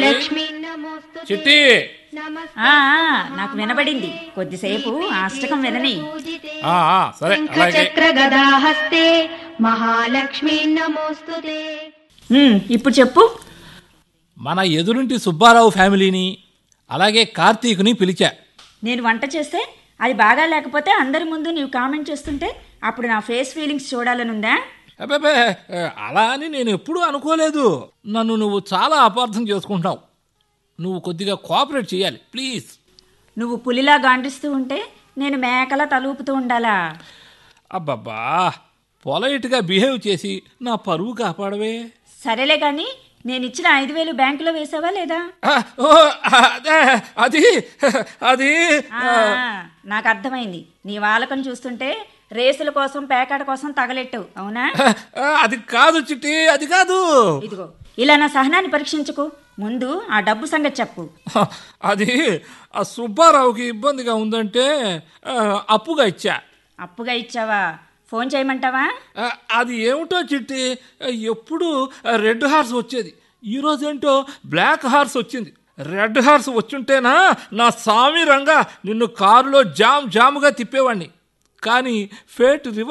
చిట్టి నాకు వినబడింది. కొద్దిసేపు అష్టకం వినని. సరే అలాగే. చక్రగదాహస్తే మహాలక్ష్మీ నమోస్తుతే. ఇప్పుడు చెప్పు. మన ఎదురింటి సుబ్బారావు ఫ్యామిలీని అలాగే కార్తీక్ని పిలిచా. నేను వంట చేస్తే అది బాగా లేకపోతే అందరి ముందు నీవు కామెంట్ చేస్తుంటే అప్పుడు నా ఫేస్ ఫీలింగ్స్ చూడాలనుందా? అబ్బాబే, అలా అని నేను ఎప్పుడూ అనుకోలేదు. నన్ను నువ్వు చాలా అపార్థం చేసుకుంటావు. నువ్వు కొద్దిగా కోఆపరేట్ చేయాలి ప్లీజ్. నువ్వు పులిలా గాండిస్తూ ఉంటే నేను మేకలా తలూపుతూ ఉండాలా? అబ్బబ్బా, పొలైట్గా బిహేవ్ చేసి నా పరువు కాపాడవే. సరేలే కానీ నేను ఇచ్చిన 5,000 బ్యాంకులో వేసావా లేదా? అది అది నాకు అర్థమైంది. నీ వాలకం చూస్తుంటే రేసుల కోసం పేకాట కోసం తగలెట్టావు, అవునా? అది కాదు చిట్టి, అది కాదు. ఇదిగో ఇలా నా సహనాన్ని పరీక్షించుకో. ముందు ఆ డబ్బు సంగతి చెప్పు. అది ఆ సుబ్బారావుకి ఇబ్బందిగా ఉందంటే అప్పుగా ఇచ్చా. అప్పుగా ఇచ్చావా? ఫోన్ చేయమంటావా? అది ఏమిటో చిట్టి, ఎప్పుడు రెడ్ హార్స్ వచ్చేది, ఈరోజేంటో బ్లాక్ హార్స్ వచ్చింది. రెడ్ హార్స్ వచ్చుంటేనా నా సామి రంగా నిన్ను కారులో జాముగా తిప్పేవాడిని. కానీ ఫేట్ రివర్స్